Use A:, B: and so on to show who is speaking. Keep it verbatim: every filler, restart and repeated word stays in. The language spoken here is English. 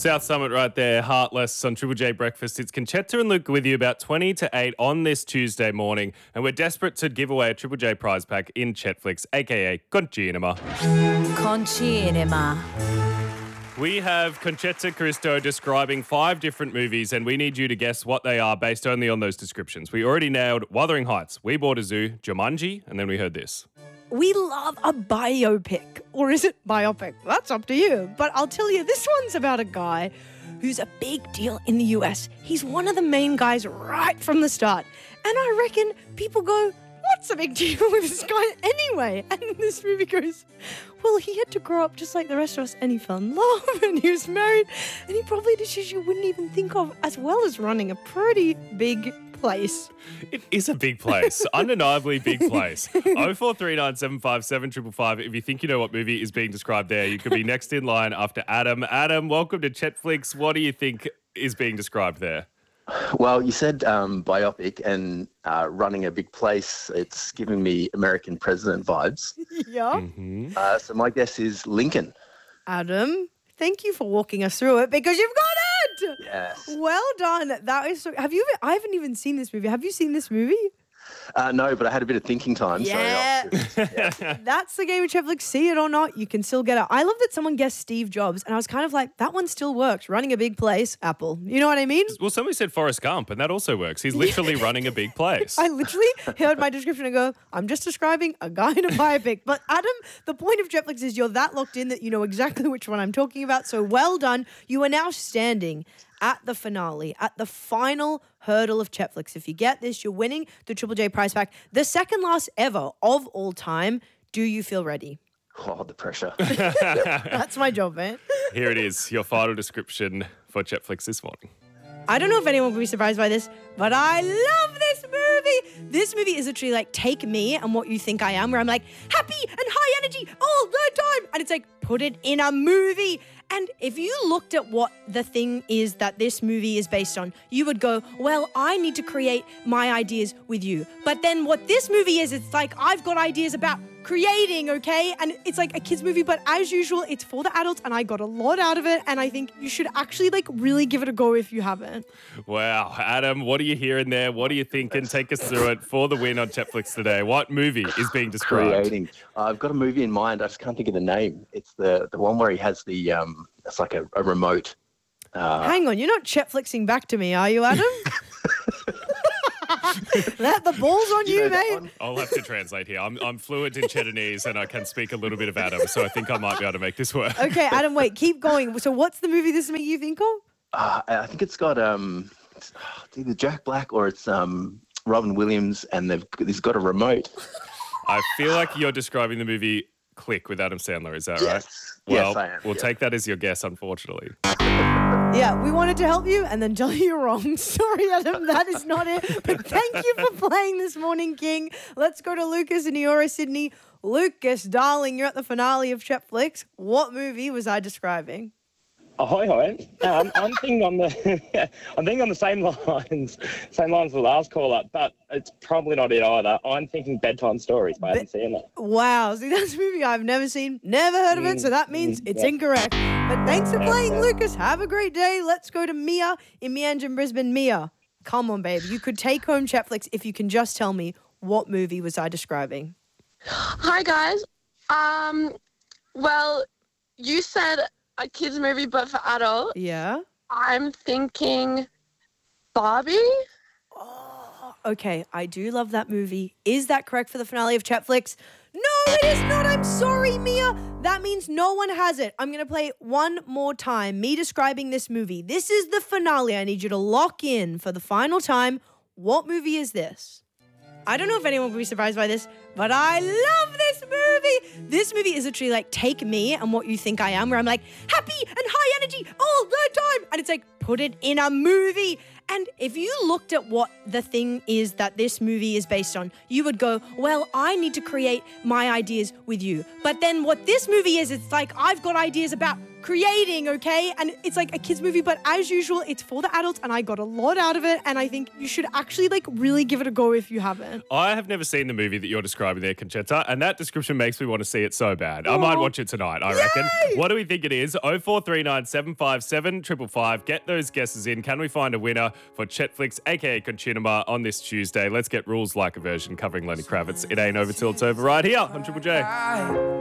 A: South Summit right there, Heartless on Triple J Breakfast. It's Conchetta and Luke with you about twenty to eight on this Tuesday morning, and we're desperate to give away a Triple J prize pack in Chetflix, a k a. Concinema.
B: Concinema.
A: We have Conchetta Cristo describing five different movies, and we need you to guess what they are based only on those descriptions. We already nailed Wuthering Heights, We Bought a Zoo, Jumanji, and then we heard this.
C: We love a biopic. Or is it biopic? That's up to you. But I'll tell you, this one's about a guy who's a big deal in the U S. He's one of the main guys right from the start. And I reckon people go, what's the big deal with this guy anyway? And this movie goes, well, he had to grow up just like the rest of us, and he fell in love, and he was married, and he probably did shit you wouldn't even think of, as well as running a pretty big place.
A: It is a big place. Undeniably big place. oh four three nine seven five seven five five. If you think you know what movie is being described there, you could be next in line after Adam. Adam, welcome to Chetflix. What do you think is being described there?
D: Well, you said um, biopic and uh, running a big place. It's giving me American president vibes.
C: Yeah.
A: Mm-hmm.
D: Uh, so my guess is Lincoln.
C: Adam, thank you for walking us through it because you've got it.
D: Yes.
C: Well done. That is so. Have you? I haven't even seen this movie. Have you seen this movie?
D: Uh, no, but I had a bit of thinking time.
C: Yeah.
D: So yeah.
C: That's the game of Chetflix. See it or not, you can still get it. I love that someone guessed Steve Jobs, and I was kind of like, that one still works. Running a big place, Apple. You know what I mean?
A: Well, somebody said Forrest Gump, and that also works. He's literally running a big place.
C: I literally heard my description and go, I'm just describing a guy in a biopic. But Adam, the point of Chetflix is you're that locked in that you know exactly which one I'm talking about. So well done. You are now standing at the finale, at the final hurdle of Chetflix. If you get this, you're winning the Triple J prize pack, the second last ever of all time. Do you feel ready?
D: Oh, the pressure.
C: That's my job, man.
A: Here it is, your final description for Chetflix this morning.
C: I don't know if anyone will be surprised by this, but I love this movie. This movie is literally like Take Me and What You Think I Am, where I'm like happy and high energy all the time. And it's like, put it in a movie. And if you looked at what the thing is that this movie is based on, you would go, well, I need to create my ideas with you. But then what this movie is, it's like, I've got ideas about creating, okay? And it's like a kid's movie, but as usual, it's for the adults, and I got a lot out of it, and I think you should actually, like, really give it a go if you haven't.
A: Wow. Adam, what are you hearing there? What are you thinking? Take us through it for the win on Chetflix today. What movie is being described?
D: Creating. Uh, I've got a movie in mind. I just can't think of the name. It's the, the one where he has the, um, it's like a, a remote. Uh,
C: Hang on, you're not Chetflixing back to me, are you, Adam? That the ball's on you,
D: you know
C: mate.
A: I'll have to translate here. I'm I'm fluent in Chetanese and I can speak a little bit of Adam, so I think I might be able to make this work.
C: Okay, Adam, wait, keep going. So what's the movie this make you think of?
D: uh, I think it's got um, it's, it's either Jack Black or it's um, Robin Williams, and they've he's got a remote.
A: I feel like you're describing the movie Click with Adam Sandler, is that
D: Yes.
A: right?
D: Yes,
A: Well,
D: I am,
A: we'll
D: yeah.
A: take that as your guess, unfortunately.
C: Yeah, we wanted to help you and then tell you you're wrong. Sorry, Adam, that is not it. But thank you for playing this morning, King. Let's go to Lucas in Eora, Sydney. Lucas, darling, you're at the finale of Chetflix. What movie was I describing?
E: Ahoy, hoy. Um, I'm thinking on the, I'm thinking on the same lines, same lines as the last call up, but it's probably not it either. I'm thinking Bedtime Stories, but I haven't seen it.
C: Wow, see, that's a movie I've never seen, never heard of it, so that means
E: Mm,
C: it's
E: yeah.
C: incorrect. But thanks for playing, Lucas. Have a great day. Let's go to Mia in Meanjin, Brisbane. Mia, come on, babe. You could take home Chetflix if you can just tell me what movie was I describing.
F: Hi, guys. Um, well, you said a kids movie, but for adult.
C: Yeah?
F: I'm thinking Barbie.
C: Okay, I do love that movie. Is that correct for the finale of Chetflix? No, it is not. I'm sorry, Mia. That means no one has it. I'm going to play it one more time, me describing this movie. This is the finale. I need you to lock in for the final time. What movie is this? I don't know if anyone will be surprised by this, but I love this movie. This movie is literally like Take Me and What You Think I Am, where I'm like happy and high energy all the time. And it's like, put it in a movie. And if you looked at what the thing is that this movie is based on, you would go, well, I need to create my ideas with you. But then what this movie is, it's like, I've got ideas about creating, okay? And it's like a kids movie, but as usual, it's for the adults, and I got a lot out of it, and I think you should actually like really give it a go if you haven't.
A: I have never seen the movie that you're describing there, Conchetta, and that description makes me want to see it so bad. I might watch it tonight, I reckon. What do we think it is? oh four three nine, seven five seven, five five five. Get those guesses in. Can we find a winner for Chetflix, aka Conchinema, on this Tuesday? Let's get Rules Like a Version covering Lenny Kravitz. It ain't over till it's over right here on Triple J.